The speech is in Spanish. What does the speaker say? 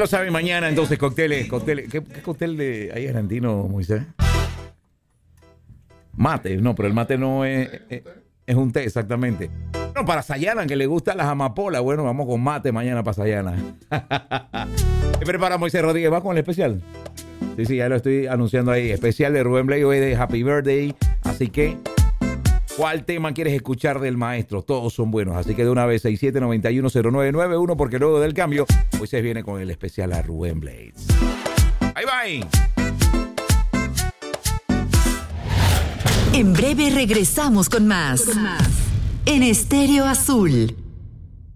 lo saben mañana, entonces, cócteles. ¿Qué cóctel de ahí argentino, Moisés? Mate, no, pero el mate no es un té, exactamente. Bueno, para Sayana, que le gusta las amapolas, bueno, vamos con mate mañana para Sayana. ¿Qué prepara Moisés Rodríguez? ¿Va con el especial? Sí, ya lo estoy anunciando ahí. Especial de Rubén Blades hoy de Happy Birthday. Así que, ¿cuál tema quieres escuchar del maestro? Todos son buenos. Así que de una vez, 67910991, porque luego del cambio, Moisés viene con el especial a Rubén Blades. Bye, bye. En breve regresamos con más. En Estéreo Azul.